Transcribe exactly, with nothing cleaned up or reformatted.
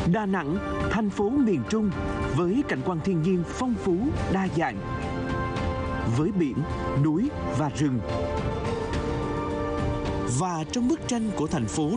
Đà Nẵng, thành phố miền Trung với cảnh quan thiên nhiên phong phú, đa dạng, với biển, núi và rừng. Và trong bức tranh của thành phố